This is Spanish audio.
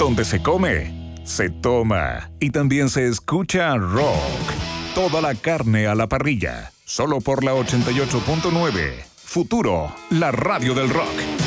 Donde se come, se toma y también se escucha rock. Toda la carne a la parrilla, solo por la 88.9. Futuro, la radio del rock.